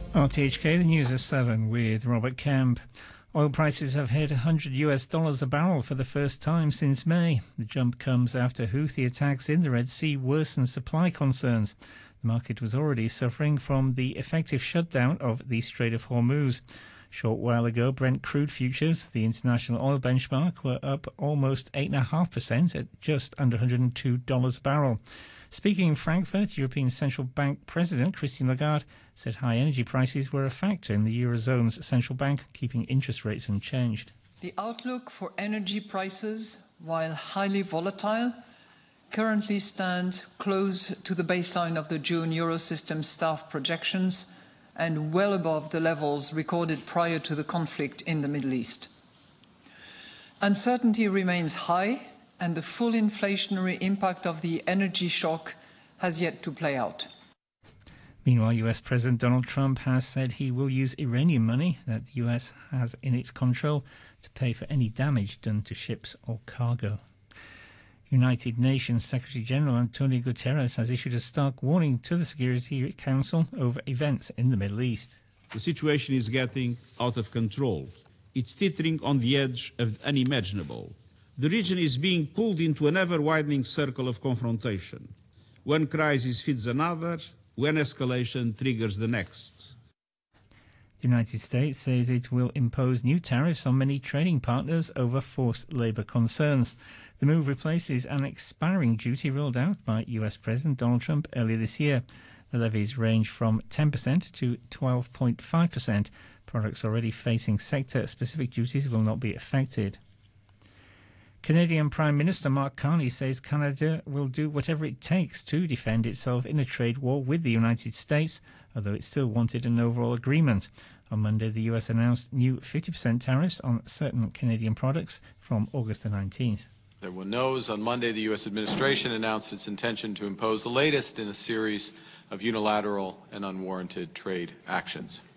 RTHK, the news at 7 with Robert Kemp. Oil prices have hit $100 a barrel for the first time since May. The jump comes after Houthi attacks in the Red Sea worsened supply concerns. The market was already suffering from the effective shutdown of the Strait of Hormuz. A short while ago, Brent crude futures, the international oil benchmark, were up almost 8.5% at just under $102 a barrel. Speaking in Frankfurt, European Central Bank President Christine Lagarde said high energy prices were a factor in the Eurozone's central bank, keeping interest rates unchanged. The outlook for energy prices, while highly volatile, currently stand close to the baseline of the June Eurosystem staff projections and well above the levels recorded prior to the conflict in the Middle East. Uncertainty remains high, and the full inflationary impact of the energy shock has yet to play out. Meanwhile, US President Donald Trump has said he will use Iranian money that the US has in its control to pay for any damage done to ships or cargo. United Nations Secretary General Antonio Guterres has issued a stark warning to the Security Council over events in the Middle East. The situation is getting out of control. It's teetering on the edge of the unimaginable. The region is being pulled into an ever-widening circle of confrontation. One crisis feeds another, one escalation triggers the next. The United States says it will impose new tariffs on many trading partners over forced labour concerns. The move replaces an expiring duty rolled out by US President Donald Trump earlier this year. The levies range from 10% to 12.5%. Products already facing sector-specific duties will not be affected. Canadian Prime Minister Mark Carney says Canada will do whatever it takes to defend itself in a trade war with the United States, although it still wanted an overall agreement. On Monday, the US announced new 50% tariffs on certain Canadian products from August the 19th. Everyone knows on Monday the U.S. administration announced its intention to impose the latest in a series of unilateral and unwarranted trade actions.